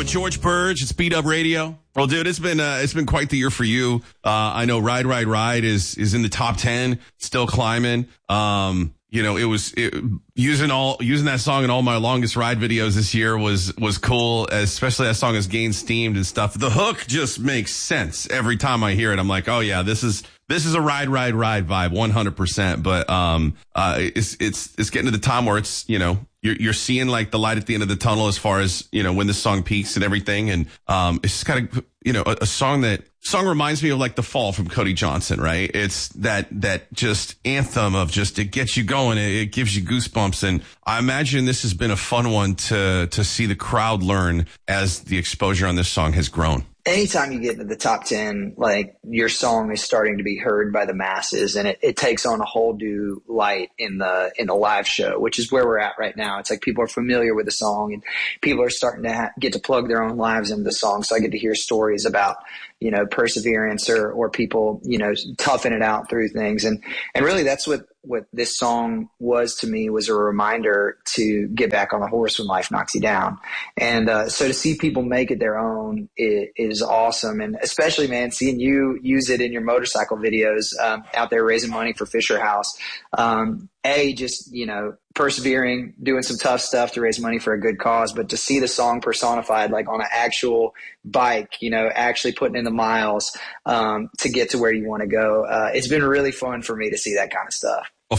with George Burge. It's Beat Up Radio. Well, dude, it's been quite the year for you. I know Ride, Ride, Ride is in the top 10, still climbing. Using that song in all my longest ride videos this year was cool, especially that song has gained steam and stuff. The hook just makes sense every time I hear it. I'm like, oh yeah, this is a ride, ride, ride vibe, 100%. But it's getting to the time where it's, you're seeing like the light at the end of the tunnel as far as, when the song peaks and everything. And it's just kind of, a song reminds me of like The Fall from Cody Johnson, right? It's that just anthem of just, it gets you going. It gives you goosebumps. And I imagine this has been a fun one to see the crowd learn as the exposure on this song has grown. Anytime you get into the top 10, like your song is starting to be heard by the masses, and it takes on a whole new light in the live show, which is where we're at right now. It's like people are familiar with the song, and people are starting to get to plug their own lives into the song. So I get to hear stories about, perseverance or people, toughing it out through things. And really that's what this song was to me, was a reminder to get back on the horse when life knocks you down. And so to see people make it their own is awesome. And especially, man, seeing you use it in your motorcycle videos out there raising money for Fisher House. Just, persevering, doing some tough stuff to raise money for a good cause, but to see the song personified like on an actual bike, actually putting in the miles to get to where you want to go. It's been really fun for me to see that kind of stuff. Well,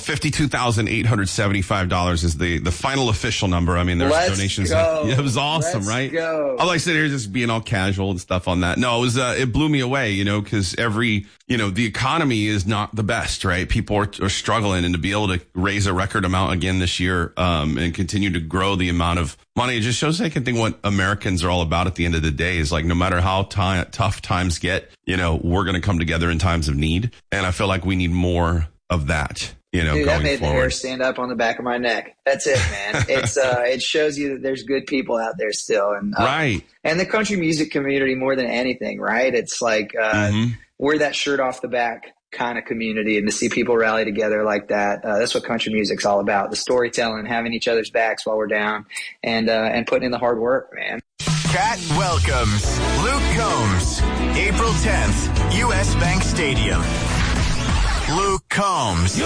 $52,875 is the final official number. I mean, there's donations. It was awesome, Let's right? Go. I like sitting here just being all casual and stuff on that. No, it blew me away, because the economy is not the best, right? People are struggling, and to be able to raise a record amount again this year, and continue to grow the amount of money, it just shows, I can think what Americans are all about at the end of the day is like, no matter how tough times get, we're going to come together in times of need. And I feel like we need more of that. Dude, going that made forward. The hair stand up on the back of my neck. That's it, man. It's it shows you that there's good people out there still, and right. And the country music community more than anything, right? It's like we're that shirt off the back kind of community, and to see people rally together like that, that's what country music's all about: the storytelling, having each other's backs while we're down, and putting in the hard work, man. Cat welcomes Luke Combs, April 10th, U.S. Bank Stadium. Luke Combs.